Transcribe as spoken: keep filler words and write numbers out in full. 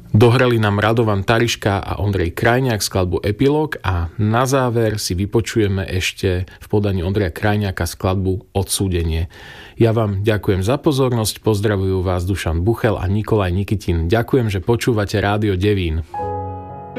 Dohrali nám Radovan Tariška a Ondrej Krajniak skladbu Epilóg a na záver si vypočujeme ešte v podaní Ondreja Krajniaka skladbu Odsúdenie. Ja vám ďakujem za pozornosť, pozdravujú vás Dušan Buchel a Nikolaj Nikitin. Ďakujem, že počúvate Rádio Devín.